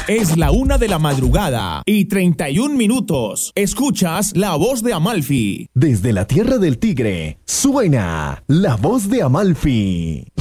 Es la 1:31 a.m. Escuchas La Voz de Amalfi. Desde la tierra del tigre, suena La Voz de Amalfi.